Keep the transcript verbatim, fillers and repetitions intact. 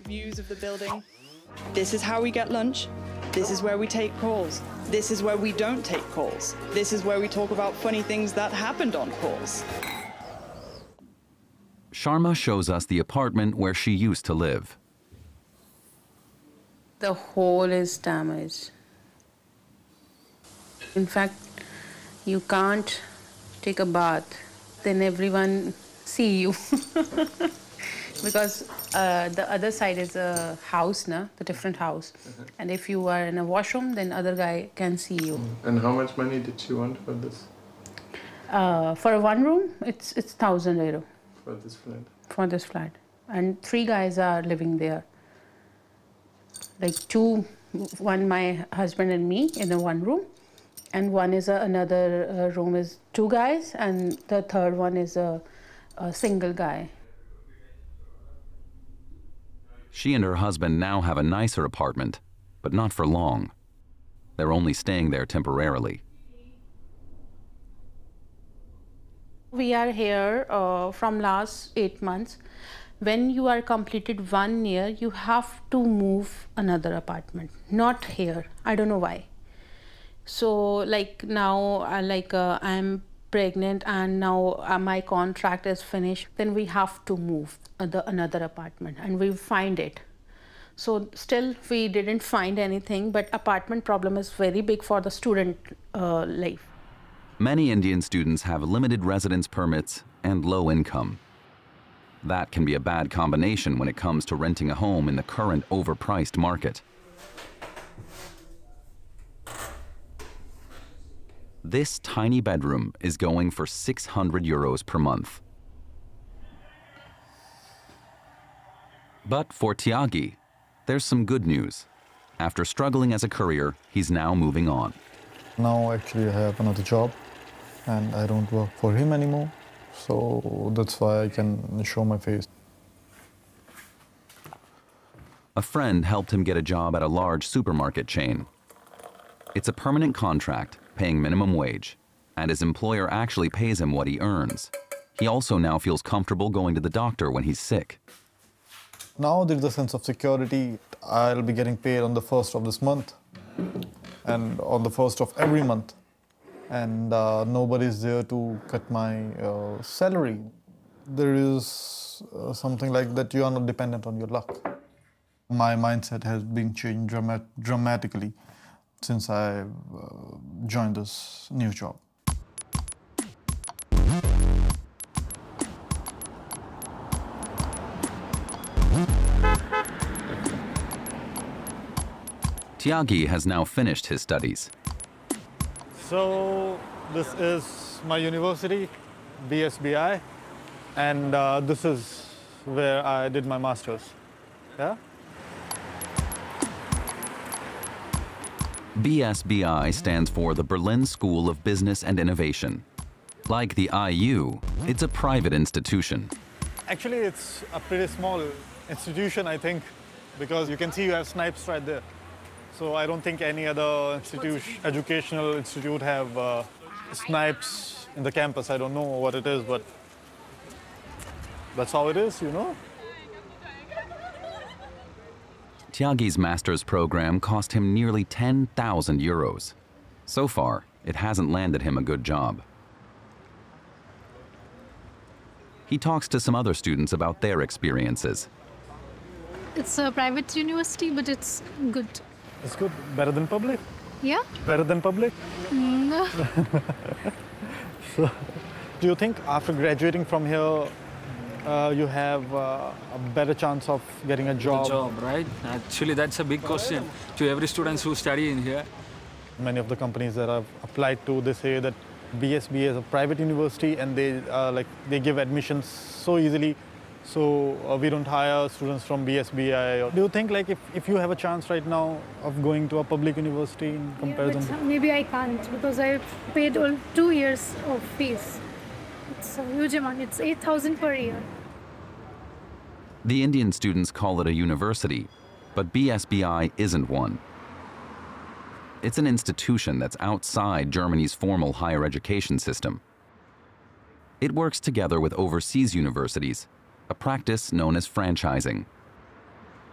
views of the building. This is how we get lunch. This is where we take calls. This is where we don't take calls. This is where we talk about funny things that happened on calls. Sharma shows us the apartment where she used to live. The whole is damaged. In fact, you can't take a bath, then everyone see you. Because uh, the other side is a house, na? The different house. Mm-hmm. And if you are in a washroom, then other guy can see you. And how much money did she want for this? Uh, for one room, it's it's thousand euro. For this flat? For this flat. And three guys are living there. Like two, one my husband and me in the one room. And one is a, another uh, room is two guys, and the third one is a, a single guy. She and her husband now have a nicer apartment, but not for long. They're only staying there temporarily. We are here uh, from last eight months. When you are completed one year, you have to move another apartment, not here. I don't know why. So like now, uh, like uh, I'm pregnant and now uh, my contract is finished, then we have to move the, another apartment and we find it. So still we didn't find anything, but apartment problem is very big for the student uh, life. Many Indian students have limited residence permits and low income. That can be a bad combination when it comes to renting a home in the current overpriced market. This tiny bedroom is going for six hundred euros per month. But for Tyagi, there's some good news. After struggling as a courier, he's now moving on. Now actually I have another job and I don't work for him anymore. So that's why I can show my face. A friend helped him get a job at a large supermarket chain. It's a permanent contract, paying minimum wage, and his employer actually pays him what he earns. He also now feels comfortable going to the doctor when he's sick. Now there's a sense of security. I'll be getting paid on the first of this month and on the first of every month. And uh, nobody's there to cut my uh, salary. There is uh, something like that you are not dependent on your luck. My mindset has been changed dramat dramatically since I uh, joined this new job. Tyagi has now finished his studies. So this is my university, B S B I, and uh, this is where I did my master's. Yeah? B S B I stands for the Berlin School of Business and Innovation. Like the I U, it's a private institution. Actually, it's a pretty small institution, I think, because you can see you have Snipes right there. So I don't think any other institution, educational institute have uh, Snipes in the campus. I don't know what it is, but that's how it is, you know? Tyagi's master's program cost him nearly ten thousand euros. So far, it hasn't landed him a good job. He talks to some other students about their experiences. It's a private university, but it's good. It's good. Better than public? Yeah. Better than public? No. So, do you think after graduating from here, uh, you have uh, a better chance of getting a job? A job, right? Actually, that's a big question to every student who study in here. Many of the companies that I've applied to, they say that B S B is a private university and they uh, like they give admissions so easily. So uh, we don't hire students from B S B I. Do you think like if, if you have a chance right now of going to a public university in comparison? Yeah, but maybe I can't because I paid all two years of fees. It's a huge amount. It's eight thousand per year. The Indian students call it a university, but B S B I isn't one. It's an institution that's outside Germany's formal higher education system. It works together with overseas universities, a practice known as franchising.